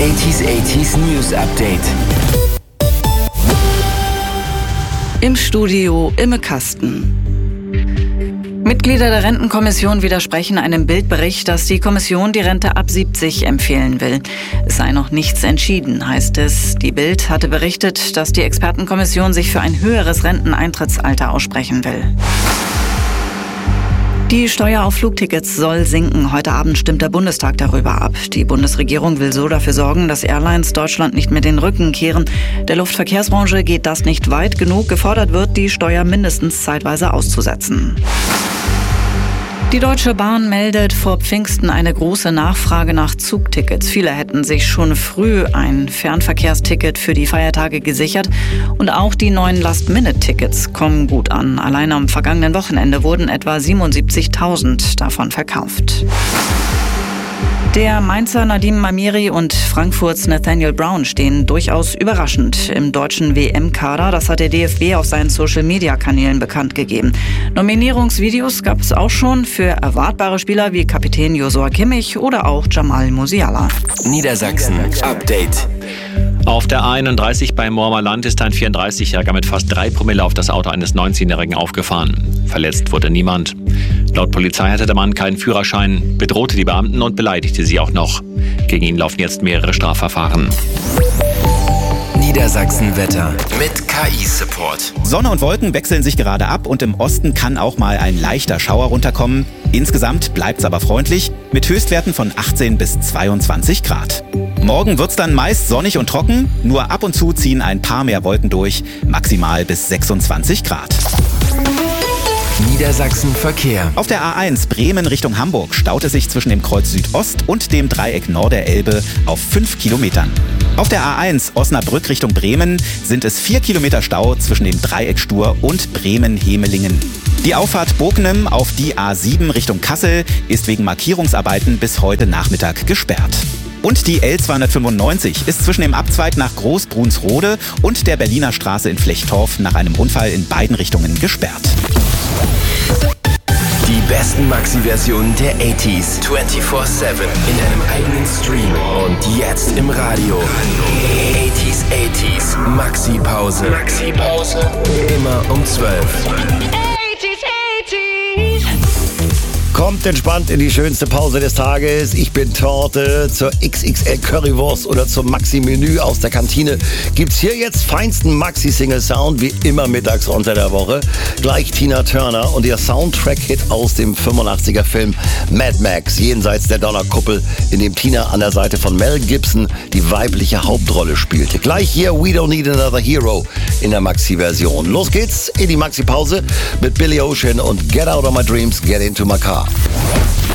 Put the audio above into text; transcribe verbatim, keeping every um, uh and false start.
achtziger achtziger News Update. Im Studio Imme Kasten. Mitglieder der Rentenkommission widersprechen einem Bildbericht, dass die Kommission die Rente ab siebzig empfehlen will. Es sei noch nichts entschieden, heißt es. Die Bild hatte berichtet, dass die Expertenkommission sich für ein höheres Renteneintrittsalter aussprechen will. Die Steuer auf Flugtickets soll sinken. Heute Abend stimmt der Bundestag darüber ab. Die Bundesregierung will so dafür sorgen, dass Airlines Deutschland nicht mehr den Rücken kehren. Der Luftverkehrsbranche geht das nicht weit genug. Gefordert wird, die Steuer mindestens zeitweise auszusetzen. Die Deutsche Bahn meldet vor Pfingsten eine große Nachfrage nach Zugtickets. Viele hätten sich schon früh ein Fernverkehrsticket für die Feiertage gesichert. Und auch die neuen Last-Minute-Tickets kommen gut an. Allein am vergangenen Wochenende wurden etwa siebenundsiebzigtausend davon verkauft. Der Mainzer Nadim Amiri und Frankfurts Nathaniel Brown stehen durchaus überraschend im deutschen W M-Kader. Das hat der D F B auf seinen Social-Media-Kanälen bekannt gegeben. Nominierungsvideos gab es auch schon für erwartbare Spieler wie Kapitän Joshua Kimmich oder auch Jamal Musiala. Niedersachsen Update. Auf der A einunddreißig bei Moormerland ist ein vierunddreißigjähriger mit fast drei Promille auf das Auto eines neunzehnjährigen aufgefahren. Verletzt wurde niemand. Laut Polizei hatte der Mann keinen Führerschein, bedrohte die Beamten und beleidigte sie auch noch. Gegen ihn laufen jetzt mehrere Strafverfahren. Niedersachsen Wetter mit K I-Support. Sonne und Wolken wechseln sich gerade ab und im Osten kann auch mal ein leichter Schauer runterkommen. Insgesamt bleibt's aber freundlich mit Höchstwerten von achtzehn bis zweiundzwanzig Grad. Morgen wird's dann meist sonnig und trocken, nur ab und zu ziehen ein paar mehr Wolken durch, maximal bis sechsundzwanzig Grad. Niedersachsen Verkehr. Auf der A eins Bremen Richtung Hamburg staut es sich zwischen dem Kreuz Südost und dem Dreieck Norderelbe auf fünf Kilometern. Auf der A eins Osnabrück Richtung Bremen sind es vier Kilometer Stau zwischen dem Dreieck Stur und Bremen-Hemelingen. Die Auffahrt Bognem auf die A sieben Richtung Kassel ist wegen Markierungsarbeiten bis heute Nachmittag gesperrt. Und die L zweihundertfünfundneunzig ist zwischen dem Abzweig nach Großbrunsrode und der Berliner Straße in Flechtorf nach einem Unfall in beiden Richtungen gesperrt. Die besten Maxi-Versionen der achtziger vierundzwanzig sieben in einem eigenen Stream und jetzt im Radio. achtziger achtziger Maxi-Pause. Maxi-Pause. Immer um zwölf. Kommt entspannt in die schönste Pause des Tages. Ich bin Torte. Zur X X L Currywurst oder zum Maxi-Menü aus der Kantine gibt's hier jetzt feinsten Maxi-Single-Sound, wie immer mittags unter der Woche. Gleich Tina Turner und ihr Soundtrack-Hit aus dem fünfundachtziger Film Mad Max, jenseits der Donnerkuppel, in dem Tina an der Seite von Mel Gibson die weibliche Hauptrolle spielte. Gleich hier We Don't Need Another Hero in der Maxi-Version. Los geht's in die Maxi-Pause mit Billy Ocean und Get Out of My Dreams, Get Into My Car.